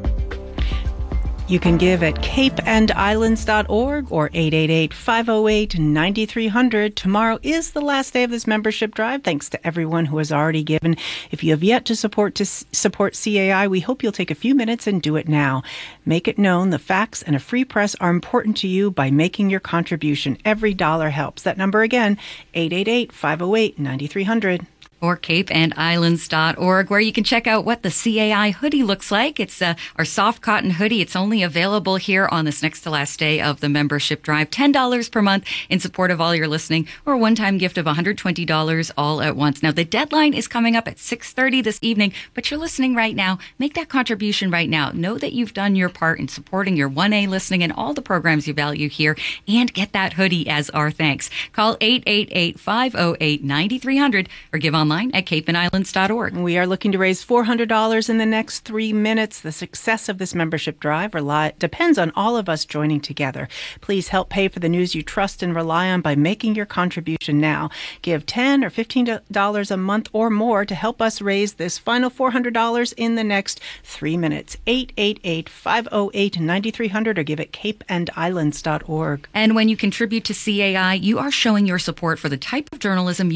You can give at cape and islands dot org or eight eight eight, five oh eight, nine three hundred. Tomorrow is the last day of this membership drive. Thanks to everyone who has already given. If you have yet to support to support C A I, we hope you'll take a few minutes and do it now. Make it known the facts and a free press are important to you by making your contribution. Every dollar helps. That number again, eight eight eight, five oh eight, nine three hundred. Or cape and islands dot org, where you can check out what the C A I hoodie looks like. It's uh, our soft cotton hoodie. It's only available here on this next to last day of the membership drive. ten dollars per month in support of all your listening, or a one-time gift of one hundred twenty dollars all at once. Now, the deadline is coming up at six thirty this evening, but you're listening right now. Make that contribution right now. Know that you've done your part in supporting your one A listening and all the programs you value here, and get that hoodie as our thanks. Call eight eight eight, five oh eight, nine three hundred or give online at cape and islands dot org. We are looking to raise four hundred dollars in the next three minutes. The success of this membership drive rely, depends on all of us joining together. Please help pay for the news you trust and rely on by making your contribution now. Give ten dollars or fifteen dollars a month or more to help us raise this final four hundred dollars in the next three minutes. eight eight eight, five oh eight, nine three hundred or give at cape and islands dot org. And when you contribute to C A I, you are showing your support for the type of journalism you want.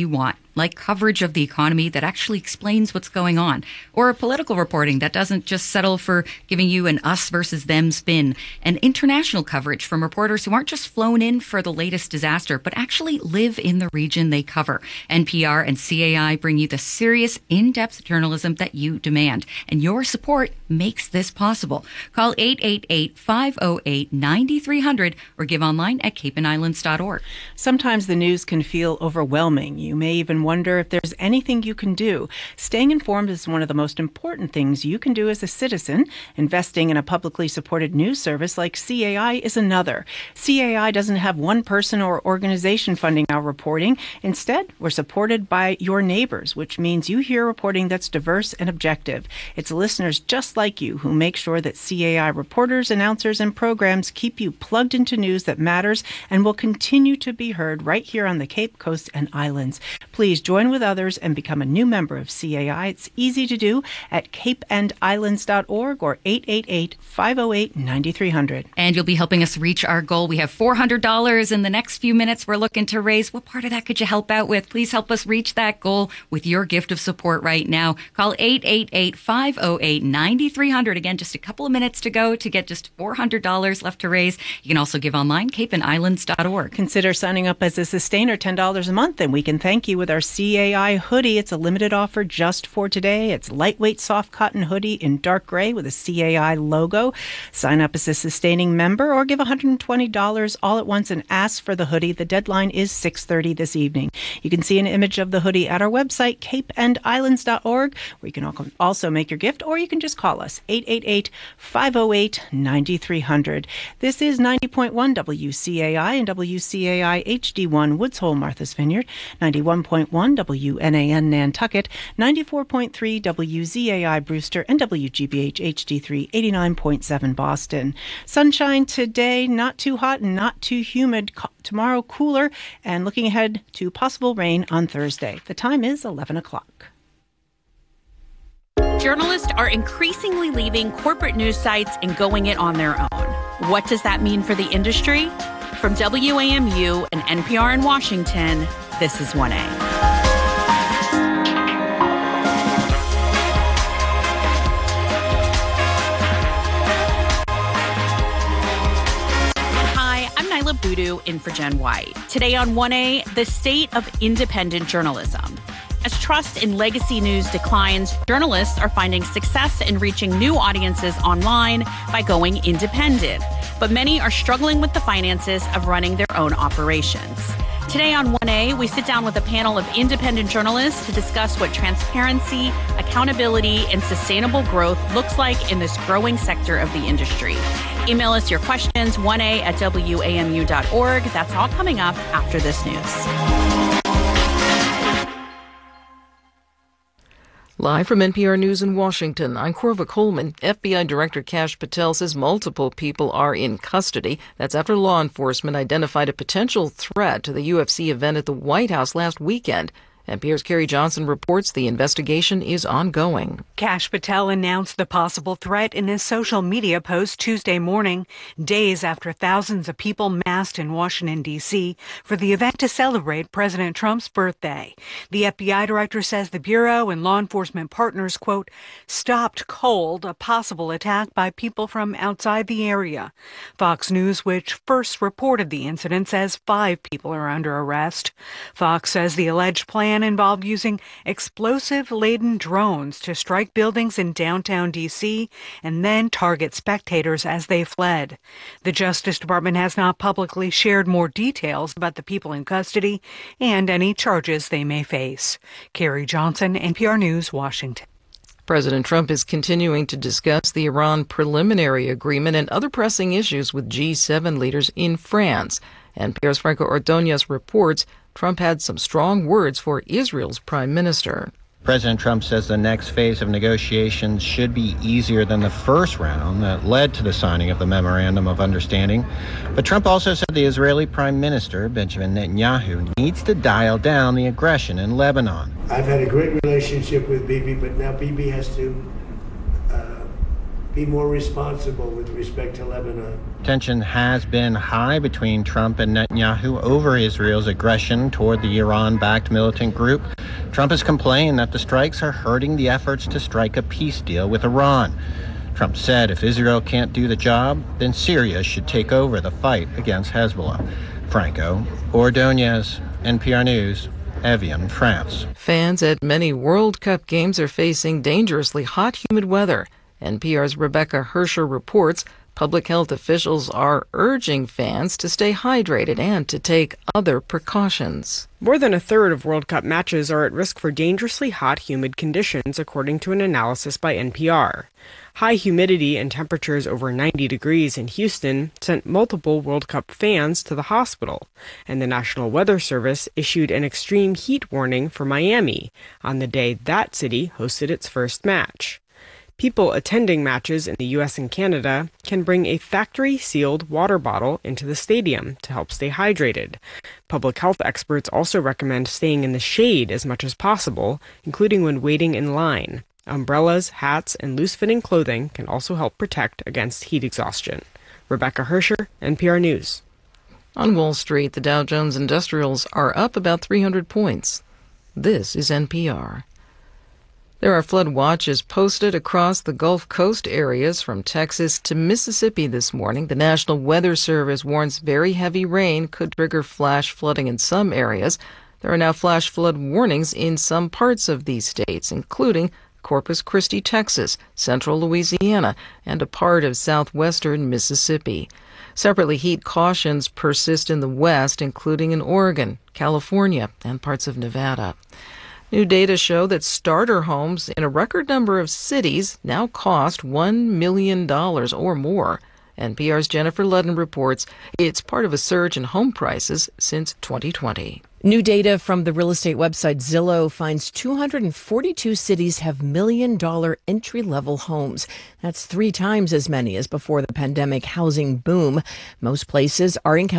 like coverage of the economy that actually explains what's going on, or political reporting that doesn't just settle for giving you an us versus them spin, and international coverage from reporters who aren't just flown in for the latest disaster, but actually live in the region they cover. N P R and C A I bring you the serious, in-depth journalism that you demand, and your support makes this possible. Call eight eight eight, five oh eight, nine three hundred or give online at cape and islands dot org. Sometimes the news can feel overwhelming. You may even wonder if there's anything you can do. Staying informed is one of the most important things you can do as a citizen. Investing in a publicly supported news service like C A I is another. C A I doesn't have one person or organization funding our reporting. Instead, we're supported by your neighbors, which means you hear reporting that's diverse and objective. It's listeners just like you who make sure that C A I reporters, announcers, and programs keep you plugged into news that matters and will continue to be heard right here on the Cape Coast and Islands. Please join with others and become a new member of C A I. It's easy to do at cape and islands dot org or eight eight eight, five oh eight, nine three hundred. And you'll be helping us reach our goal. We have four hundred dollars in the next few minutes we're looking to raise. What part of that could you help out with? Please help us reach that goal with your gift of support right now. Call eight eight eight, five oh eight, nine three hundred. Again, just a couple of minutes to go to get just four hundred dollars left to raise. You can also give online, cape and islands dot org. Consider signing up as a sustainer, ten dollars a month, and we can thank you with our C A I hoodie. It's a limited offer just for today. It's lightweight soft cotton hoodie in dark gray with a C A I logo. Sign up as a sustaining member or give one hundred twenty dollars all at once and ask for the hoodie. The deadline is six thirty this evening. You can see an image of the hoodie at our website, cape and islands dot org, where you can also make your gift, or you can just call us, eight eight eight, five oh eight, nine three hundred. This is ninety point one W C A I and W C A I H D one Woods Hole, Martha's Vineyard, ninety-one point one W N A N Nantucket, ninety-four point three W Z A I Brewster, and W G B H H D three, eighty-nine point seven Boston. Sunshine today, not too hot and not too humid. Co- tomorrow cooler, and looking ahead to possible rain on Thursday. The time is eleven o'clock. Journalists are increasingly leaving corporate news sites and going it on their own. What does that mean for the industry? From W A M U and N P R in Washington, this is one A. Boodoo in for Jen White. Today on one A, the state of independent journalism. As trust in legacy news declines, journalists are finding success in reaching new audiences online by going independent. But many are struggling with the finances of running their own operations. Today on one A, we sit down with a panel of independent journalists to discuss what transparency, accountability, and sustainable growth looks like in this growing sector of the industry. Email us your questions, one A at W A M U dot org. That's all coming up after this news. Live from N P R News in Washington, I'm Corva Coleman. F B I Director Kash Patel says multiple people are in custody. That's after law enforcement identified a potential threat to the U F C event at the White House last weekend. N P R's Carrie Johnson reports the investigation is ongoing. Kash Patel announced the possible threat in his social media post Tuesday morning, days after thousands of people massed in Washington, D C for the event to celebrate President Trump's birthday. The F B I director says the Bureau and law enforcement partners, quote, stopped cold a possible attack by people from outside the area. Fox News, which first reported the incident, says five people are under arrest. Fox says the alleged plan involved using explosive-laden drones to strike buildings in downtown D C and then target spectators as they fled. The Justice Department has not publicly shared more details about the people in custody and any charges they may face. Carrie Johnson, N P R News, Washington. President Trump is continuing to discuss the Iran preliminary agreement and other pressing issues with G seven leaders in France. N P R's Franco Ordonez reports Trump had some strong words for Israel's prime minister. President Trump says the next phase of negotiations should be easier than the first round that led to the signing of the Memorandum of Understanding. But Trump also said the Israeli Prime Minister, Benjamin Netanyahu, needs to dial down the aggression in Lebanon. I've had a great relationship with Bibi, but now Bibi has to uh, be more responsible with respect to Lebanon. Tension has been high between Trump and Netanyahu over Israel's aggression toward the Iran-backed militant group. Trump has complained that the strikes are hurting the efforts to strike a peace deal with Iran. Trump said if Israel can't do the job, then Syria should take over the fight against Hezbollah. Franco Ordonez, N P R News, Evian, France. Fans at many World Cup games are facing dangerously hot, humid weather. N P R's Rebecca Hersher reports public health officials are urging fans to stay hydrated and to take other precautions. More than a third of World Cup matches are at risk for dangerously hot, humid conditions, according to an analysis by N P R. High humidity and temperatures over ninety degrees in Houston sent multiple World Cup fans to the hospital, and the National Weather Service issued an extreme heat warning for Miami on the day that city hosted its first match. People attending matches in the U S and Canada can bring a factory-sealed water bottle into the stadium to help stay hydrated. Public health experts also recommend staying in the shade as much as possible, including when waiting in line. Umbrellas, hats, and loose-fitting clothing can also help protect against heat exhaustion. Rebecca Hersher, N P R News. On Wall Street, the Dow Jones Industrials are up about three hundred points. This is N P R. There are flood watches posted across the Gulf Coast areas from Texas to Mississippi this morning. The National Weather Service warns very heavy rain could trigger flash flooding in some areas. There are now flash flood warnings in some parts of these states, including Corpus Christi, Texas, central Louisiana, and a part of southwestern Mississippi. Separately, heat cautions persist in the west, including in Oregon, California, and parts of Nevada. New data show that starter homes in a record number of cities now cost one million dollars or more. N P R's Jennifer Ludden reports it's part of a surge in home prices since twenty twenty. New data from the real estate website Zillow finds two hundred forty-two cities have million-dollar entry-level homes. That's three times as many as before the pandemic housing boom. Most places are in